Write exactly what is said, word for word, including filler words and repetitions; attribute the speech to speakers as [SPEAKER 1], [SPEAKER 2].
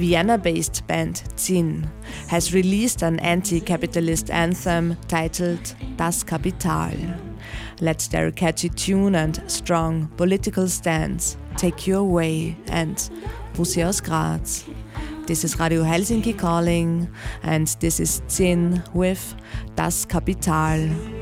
[SPEAKER 1] Vienna-based band Zin has released an anti-capitalist anthem titled Das Kapital. Let their catchy tune and strong political stance take you away and Pussy aus Graz. This is Radio Helsinki calling, and this is Zin with Das Kapital.